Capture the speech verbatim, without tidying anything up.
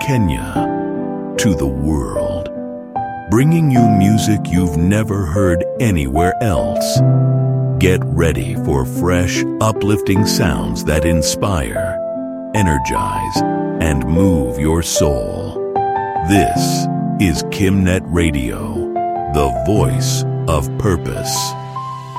Kenya to the world, bringing you music you've never heard anywhere else. Get ready for fresh, uplifting sounds that inspire, energize, and move your soul. This is KimNet Radio, the voice of purpose.